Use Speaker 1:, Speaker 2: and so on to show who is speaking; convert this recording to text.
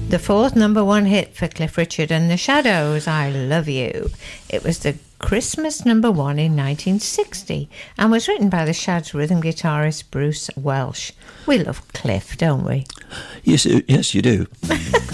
Speaker 1: The fourth number one hit for Cliff Richard and the Shadows, I Love You. It was the Christmas number one in 1960 and was written by the Shads rhythm guitarist Bruce Welch. We love Cliff, don't we?
Speaker 2: Yes, you do.